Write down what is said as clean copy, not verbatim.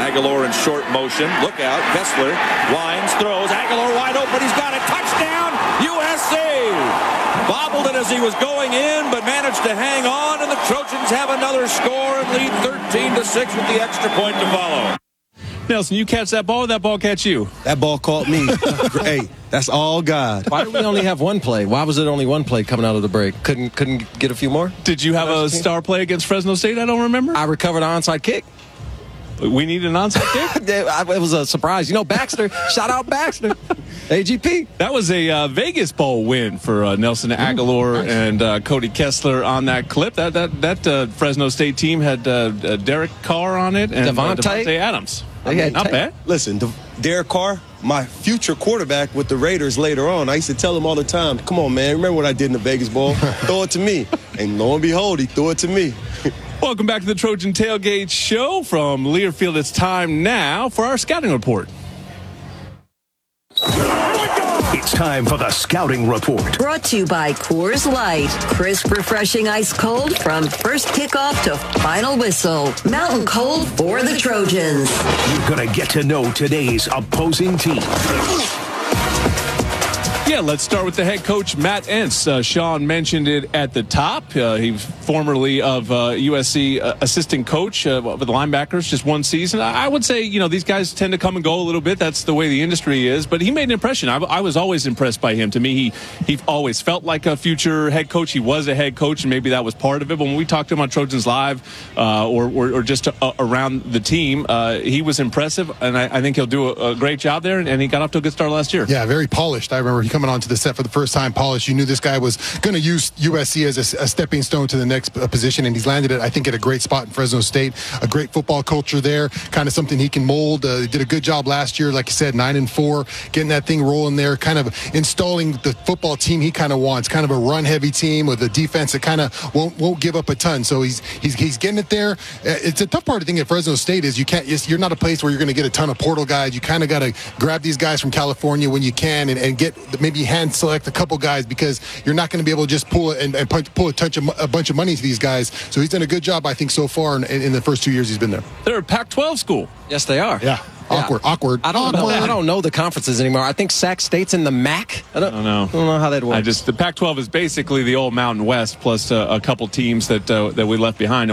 Aguilar in short motion. Look out. Kessler winds, throws. Aguilar wide open. He's got it. Touchdown, USC. Bobbled it as he was going in, but managed to hang on, and the Trojans have another score and lead 13-6 with the extra point to follow. Nelson, you catch that ball, or that ball catch you? That ball caught me. Hey, that's all God. Why did we only have one play? Why was it only one play coming out of the break? Couldn't get a few more? Did you have a star play against Fresno State? I don't remember. I recovered an onside kick. We need an onside kick? It was a surprise. You know, Baxter. Shout out Baxter. AGP. That was a Vegas Bowl win for Nelson Aguilar and Cody Kessler on that clip. That Fresno State team had Derek Carr on it and Devontae Adams. Not bad. Listen, Derek Carr, my future quarterback with the Raiders later on. I used to tell him all the time, come on, man, remember what I did in the Vegas Bowl? Throw it to me. And lo and behold, he threw it to me. Welcome back to the Trojan Tailgate Show from Learfield. It's time now for our scouting report. It's time for the Scouting Report. Brought to you by Coors Light. Crisp, refreshing ice cold from first kickoff to final whistle. Mountain cold for the Trojans. You're going to get to know today's opposing team. Yeah, let's start with the head coach, Matt Entz. Sean mentioned it at the top. He's formerly of USC assistant coach with the linebackers, just one season. I would say, these guys tend to come and go a little bit. That's the way the industry is. But he made an impression. I was always impressed by him. To me, he always felt like a future head coach. He was a head coach, and maybe that was part of it. But when we talked to him on Trojans Live or just around the team, he was impressive, and I think he'll do a great job there. And he got off to a good start last year. Yeah, very polished. I remember he coming onto the set for the first time, polished. You knew this guy was going to use USC as a stepping stone to the next position, and he's landed it, I think, at a great spot in Fresno State. A great football culture there, kind of something he can mold. He did a good job last year, like you said, 9-4, getting that thing rolling there, kind of installing the football team he kind of wants, kind of a run-heavy team with a defense that kind of won't give up a ton. So he's getting it there. It's a tough part, I think, at Fresno State is you're not a place where you're going to get a ton of portal guys. You kind of got to grab these guys from California when you can and get maybe hand select a couple guys, because you're not going to be able to just pull a bunch of money to these guys. So he's done a good job, I think, so far in the first 2 years he's been there. They're a Pac-12 school. Yes, they are. Yeah. Awkward. I don't know the conferences anymore. I think Sac State's in the MAC. I don't know how that works. The Pac-12 is basically the old Mountain West plus a couple teams that we left behind.